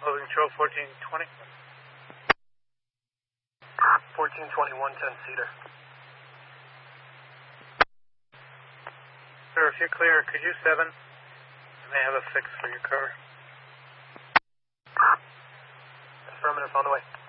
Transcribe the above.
closing control 1420. 1420, 110 Cedar. Sir, if you're clear, could you 7? I may have a fix for your car. Affirmative, on the way.